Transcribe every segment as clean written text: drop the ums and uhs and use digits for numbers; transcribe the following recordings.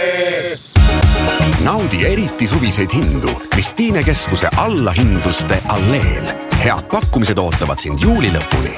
Naudi eriti suviseid hindu Kristiine keskuse allahindluste alleel. Head pakkumised ootavad sind juuli lõpuni.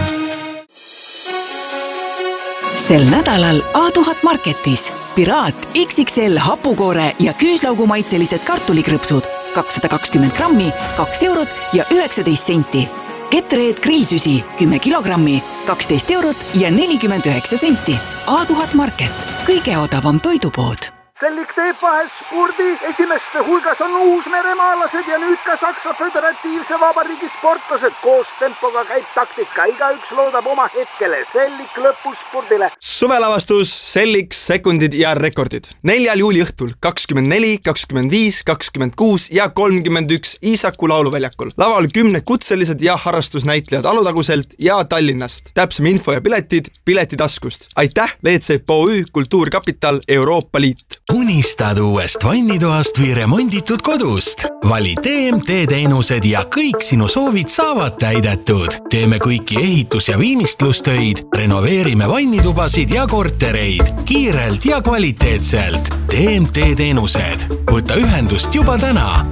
Sel nädalal A1000 Marketis Piraat XXL hapukoore ja küüslaugumaitselised kartulikrõpsud 220 grammi, 2 eurot ja 19 senti. Ketreed grillsüsi 10 kilogrammi, 12 eurot ja 49 senti. A1000 Market, kõige odavam toidupood. Sellik teeb vahel spordi. Esimeste hulgas on uusmeremaalased ja nüüd ka Saksa Föderatiivse Vabariigi sportlased. Koos tempoga käib taktika. Igaüks loodab oma hetkele. Sellik lõpuspordile. Suvelavastus, Sellik, sekundid ja rekordid. 4. juuli õhtul 24, 25, 26 ja 31 Iisaku lauluväljakul. Laval 10 kutselised ja harrastusnäitlejad Alutaguselt ja Tallinnast. Täpsem info ja piletid Piletitaskust. Aitäh, Leedsepp OÜ, Kultuurkapital, Euroopa Liit. Unistad uuest vannitoast või remonditud kodust? Vali TMT teenused ja kõik sinu soovid saavad täidetud. Teeme kõiki ehitus- ja viimistlustöid, renoveerime vannitubasid ja kortereid kiirelt ja kvaliteetselt. TMT teenused. Võta ühendust juba täna.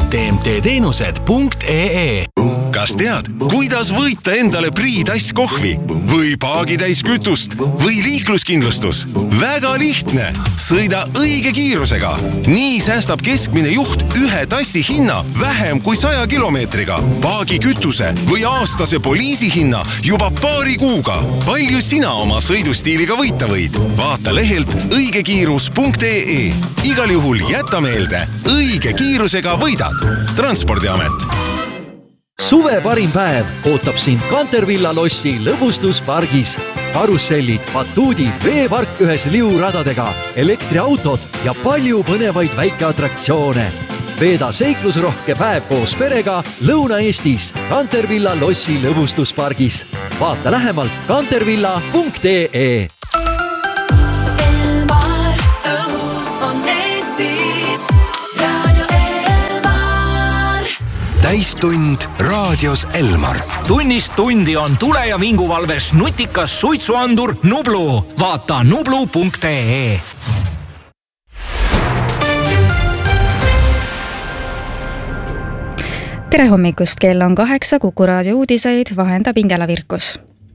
tmtteenused.ee. Kas tead, kuidas võita endale Priitäis kohvi või paagitäis kütust või liikluskindlustus? Väga lihtne. Sõida õige kiirusega. Nii säästab keskmine juht ühe tassi hinna vähem kui 100 kilomeetriga. Paagi kütuse või aastase poliisi hinna juba paari kuuga. Palju sina oma sõidustiiliga võita võid? Vaata lehelt õigekiirus.ee. Igal juhul jäta meelde, õige kiirusega võidad. Transpordiamet. Suve parim päev ootab sind Cantervilla lossi lõbustuspargis. Karussellid, batuudid, veepark ühes liuradadega, elektriautod ja palju põnevaid väikeatraktsioone. Veeda seiklusrohke päev koos perega Lõuna-Eestis Cantervilla lossi lõbustuspargis. Vaata lähemalt cantervilla.ee. Täistund raadios Elmar. Tunnist tundi on tule- ja vinguvalves nutikas suitsuandur Nublu. Vaata nublu.ee. Tere hommikust, kell on 8, Kuku raadio uudiseid vahendab Ingela Virkus.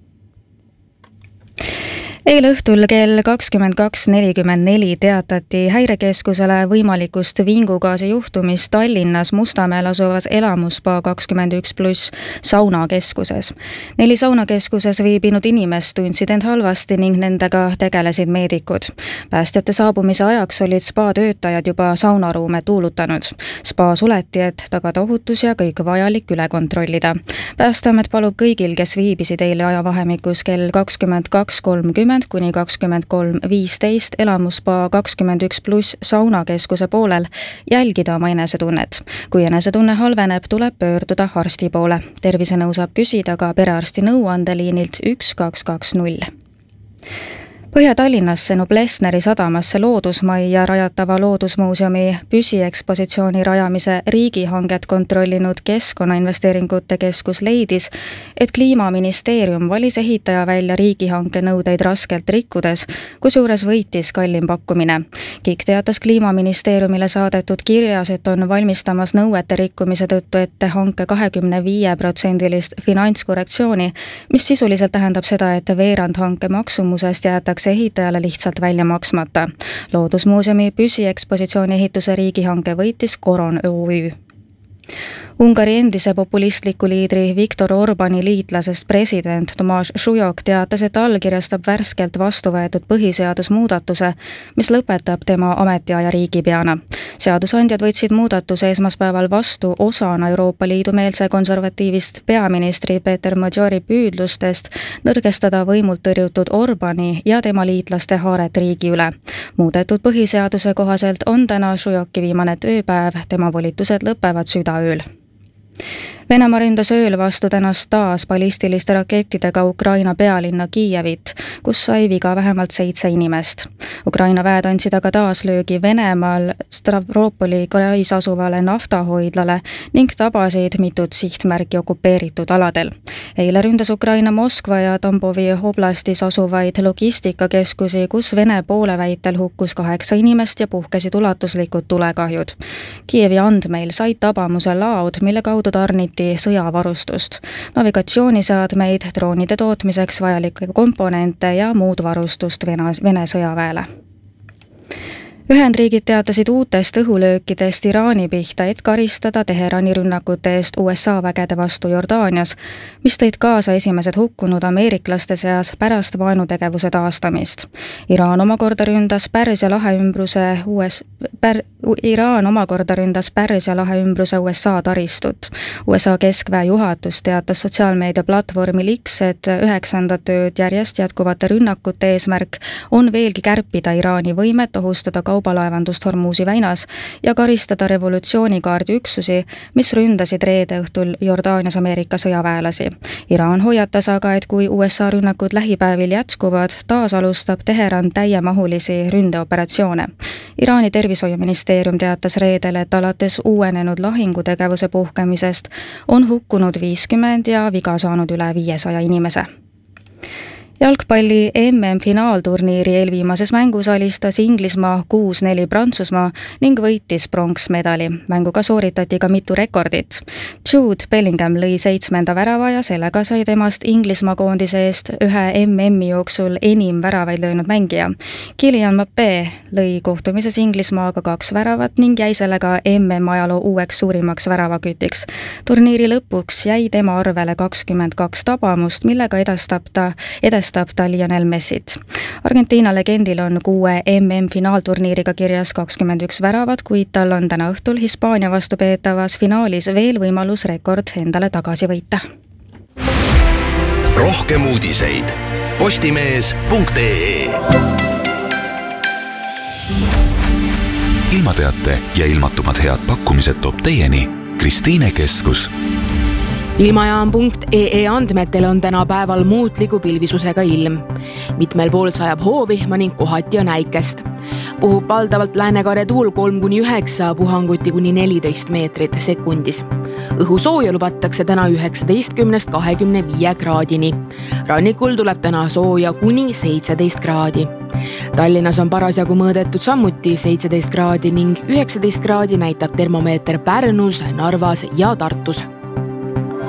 Eile õhtul kell 22.44 teatati häirekeskusele võimalikust vingugaasi juhtumist Tallinnas Mustamäel asuvas elamusspa 21+ saunakeskuses. 4 saunakeskuses viibinud inimest tundsid end halvasti ning nendega tegelesid meedikud. Päästjate saabumise ajaks olid spa töötajad juba saunaruume tuulutanud. Spa suleti, et tagada ohutus ja kõik vajalik üle kontrollida. Päästeamet palub kõigil, kes viibisid eile ajavahemikus kell 22.30 kuni 23.15 elamusspa 21+ saunakeskuse poolel jälgida oma enesetunnet. Kui enesetunne halveneb, tuleb pöörduda arsti poole. Tervisenõu saab küsida ka perearsti nõuandeliinilt 1220. Põhja-Tallinnasse Noblessneri sadamasse loodusmajja rajatava loodusmuuseumi püsiekspositsiooni rajamise riigihanget kontrollinud Keskkonnainvesteeringute Keskus leidis, et Kliimaministeerium valis ehitaja välja riigihanke nõudeid raskelt rikkudes, kusjuures võitis kallim pakkumine. KIK teatas Kliimaministeeriumile saadetud kirjas, et on valmistamas nõuete rikkumise tõttu ette hanke 25% finantskorrektsiooni, mis sisuliselt tähendab seda, et veerand hanke maksumusest jäetakse ehitajale lihtsalt välja maksmata. Loodusmuuseumi püsiekspositsiooni ehituse riigihanke võitis Coron OÜ. Ungari endise populistliku liidri Viktor Orbani liitlasest president Tomaš Šujok teatas, et allkirjastab värskelt vastu võetud põhiseadusmuudatuse, mis lõpetab tema ametiaja riigipeana. Seadusandjad võtsid muudatuse esmaspäeval vastu osana Euroopa Liidu meelse konservatiivist peaministri Peeter Modjori püüdlustest nõrgestada võimult tõrjutud Orbani ja tema liitlaste haaret riigi üle. Muudetud põhiseaduse kohaselt on täna Šujoki viimane tööpäev, tema volitused lõpevad südaööl. Venemaa ründas ööl vastu tänast taas ballistiliste rakettidega Ukraina pealinna Kiievit, kus sai viga vähemalt 7 inimest. Ukraina väed andsid aga taaslöögi Venemaal Stavropoli krais asuvale naftahoidlale ning tabasid mitut sihtmärki okupeeritud aladel. Eile ründas Ukraina Moskva ja Tambovi oblastis asuvaid logistikakeskusi, kus Vene poole väitel hukkus 8 inimest ja puhkesid ulatuslikud tulekahjud. Kiievi andmeil said tabamuse laod, mille kaudu tarniti sõjavarustust, navigatsiooniseadmeid, droonide tootmiseks vajalikke komponente ja muud varustust Vene sõjaväele. Ühendriigid teatasid uutest õhulöökidest Iraani pihta, et karistada Teherani rünnakute eest USA vägede vastu Jordaanias, mis tõid kaasa esimesed hukkunud ameeriklaste seas pärast vaenutegevuse taastamist. Iraan omakorda ründas Pärsia lahe ümbruse USA taristut. USA keskväe juhatus teatas sotsiaalmeedia platvormil X, et 9. ööd järjest jätkuvate rünnakute eesmärk on veelgi kärpida Iraani võimet ohustada kaubalaevandust Hormuzi väinas ja karistada revolutsioonikaardi üksusi, mis ründasid reede õhtul Jordaanias Ameerika sõjaväelasi. Iraan hoiatas aga, et kui USA rünnakud lähipäevil jätkuvad, taas alustab Teheran täiemahulisi ründeoperatsioone. Iraani tervishoiuministeerium teatas reedel, et alates uuenenud lahingutegevuse puhkemisest on hukkunud 50 ja viga saanud üle 500 inimese. Jalgpalli MM-finaalturniiri eelviimases mängus alistas Inglismaa 6-4 Prantsusmaa ning võitis pronksmedali. Mänguga sooritati ka mitu rekordit. Jude Bellingham lõi 7. värava ja sellega sai temast Inglismaa koondise eest ühe MM-i jooksul enim väravaid löönud mängija. Kylian Mbappé lõi kohtumises Inglismaaga 2 väravat ning jäi sellega MM-ajaloo uueks suurimaks väravakütiks. Turniiri lõpuks jäi tema arvele 22 tabamust, millega edestab ta Lionel Messit. Argentiina legendil on 6 MM-finaalturniiriga kirjas 21 väravat, kuid tal on täna õhtul Hispaania vastu peetavas finaalis veel võimalus rekord endale tagasi võita. Rohkem uudiseid postimees.ee. Ilmateate ja ilmatumad head pakkumised toob teieni Kristiine Keskus. Ilmajaam.ee andmetel on tänapäeval muutliku pilvisusega ilm. Mitmel pool sajab hoovihma ning kohati on äikest. Puhub valdavalt läänekarja tuul 3-9, puhanguti kuni 14 meetrit sekundis. Õhu sooja lubatakse täna 19-25 kraadini. Rannikul tuleb täna sooja kuni 17 kraadi. Tallinnas on parasjagu mõõdetud samuti 17 kraadi ning 19 kraadi näitab termomeeter Pärnus, Narvas ja Tartus.